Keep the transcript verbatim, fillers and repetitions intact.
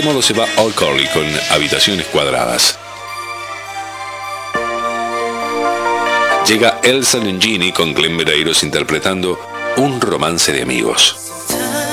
modo se va All-Corley con Habitaciones Cuadradas. Llega Elsa Nangini con Glenn Medeiros interpretando Un romance de amigos.